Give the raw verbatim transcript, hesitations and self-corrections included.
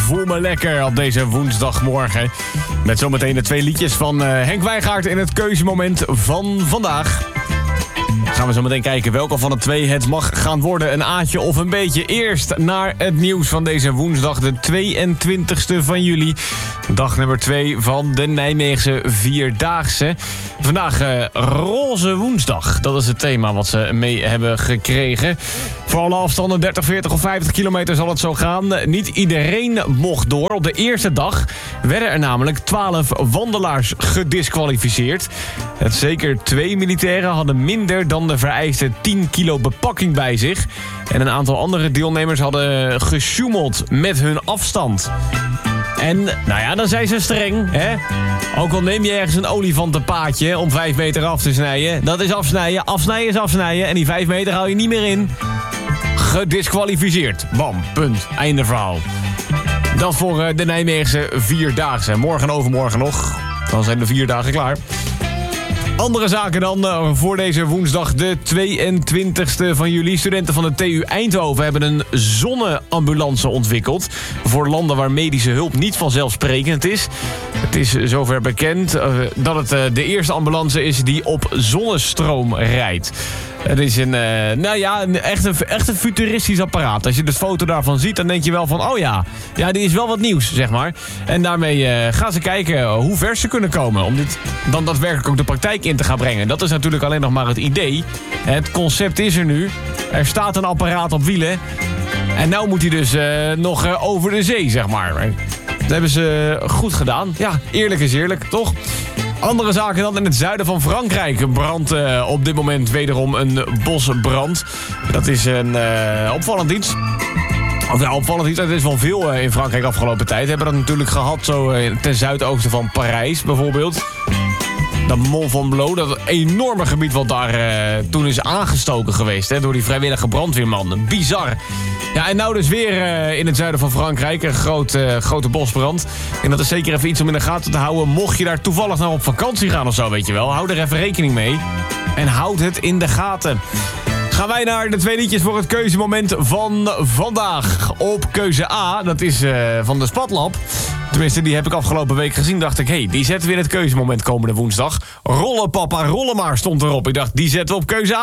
Voel me lekker op deze woensdagmorgen. Met zometeen de twee liedjes van uh, Henk Wijngaard in het keuzemoment van vandaag. Gaan we zo meteen kijken welke van de twee het mag gaan worden. Een A'tje of een beetje. Eerst naar het nieuws van deze woensdag, de tweeëntwintigste van juli. Dag nummer twee van de Nijmeegse Vierdaagse. Vandaag uh, roze woensdag. Dat is het thema wat ze mee hebben gekregen. Voor alle afstanden dertig, veertig of vijftig kilometer zal het zo gaan. Niet iedereen mocht door. Op de eerste dag werden er namelijk twaalf wandelaars gediskwalificeerd. Het zeker twee militairen hadden minder dan de vereiste tien kilo bepakking bij zich. En een aantal andere deelnemers hadden gesjoemeld met hun afstand. En, nou ja, dan zijn ze streng, hè? Ook al neem je ergens een olifantenpaadje om vijf meter af te snijden. Dat is afsnijden, afsnijden is afsnijden. En die vijf meter hou je niet meer in. Gediskwalificeerd. Bam, punt. Einde verhaal. Dat voor de Nijmeegse Vierdaagse. Morgen en overmorgen nog. Dan zijn de vier dagen klaar. Andere zaken dan uh, voor deze woensdag, de tweeëntwintigste van juli. Studenten van de T U Eindhoven hebben een zonneambulance ontwikkeld. Voor landen waar medische hulp niet vanzelfsprekend is. Het is zover bekend uh, dat het uh, de eerste ambulance is die op zonnestroom rijdt. Het is een, uh, nou ja, een, echt, een, echt een futuristisch apparaat. Als je de foto daarvan ziet, dan denk je wel van, oh ja, ja, die is wel wat nieuws, zeg maar. En daarmee uh, gaan ze kijken hoe ver ze kunnen komen om dit dan daadwerkelijk ook de praktijk in te gaan brengen. Dat is natuurlijk alleen nog maar het idee. Het concept is er nu. Er staat een apparaat op wielen. En nou moet hij dus uh, nog uh, over de zee, zeg maar. Dat hebben ze goed gedaan. Ja, eerlijk is eerlijk, toch? Andere zaken dan in het zuiden van Frankrijk. Brandt uh, op dit moment wederom een bosbrand. Dat is een uh, opvallend iets. Of ja, opvallend iets. Er is wel veel uh, in Frankrijk afgelopen tijd. We hebben dat natuurlijk gehad zo uh, ten zuidoosten van Parijs bijvoorbeeld. Dat Mont Ventoux, dat enorme gebied wat daar uh, toen is aangestoken geweest. Hè, door die vrijwillige brandweerman. Bizar. Ja, en nou dus weer uh, in het zuiden van Frankrijk een groot, uh, grote bosbrand. En dat is zeker even iets om in de gaten te houden. Mocht je daar toevallig nou op vakantie gaan of zo, weet je wel. Hou er even rekening mee. En houd het in de gaten. Gaan wij naar de twee liedjes voor het keuzemoment van vandaag. Op keuze A, dat is uh, van de Spatlab. Tenminste, die heb ik afgelopen week gezien. Dacht ik, hé, hey, die zetten we in het keuzemoment komende woensdag. Rollen papa, rollen maar, stond erop. Ik dacht, die zetten we op keuze A.